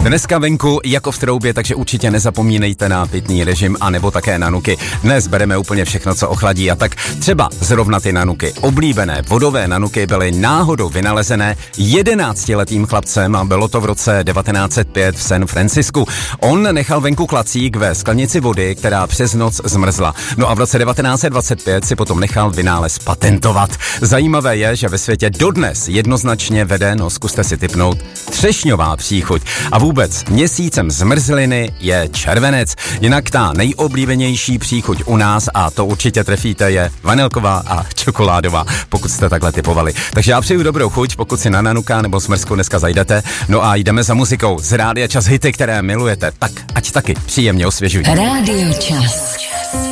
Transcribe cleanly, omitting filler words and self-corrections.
Dneska venku jako v troubě, takže určitě nezapomínejte na pitný režim a nebo také nanuky. Dnes bereme úplně všechno, co ochladí, a tak třeba zrovna ty nanuky. Oblíbené vodové nanuky byly náhodou vynalezené 11letým chlapcem a bylo to v roce 1905 v San Francisku. On nechal venku klacík ve sklenici vody, která přes noc zmrzla. No a v roce 1925 si potom nechal vynález patentovat. Zajímavé je, že ve světě dodnes jednoznačně vede, no zkuste si tipnout, třešňová příchuť. A vůbec měsícem zmrzliny je červenec. Jinak ta nejoblíbenější příchuť u nás, a to určitě trefíte, je vanilková a čokoládová, pokud jste takhle tipovali. Takže já přeju dobrou chuť, pokud si na nanuka nebo smrzku dneska zajdete. No a jdeme za muzikou z Rádia Čas, hity, které milujete, tak ať taky příjemně osvěžují. Rádio Čas.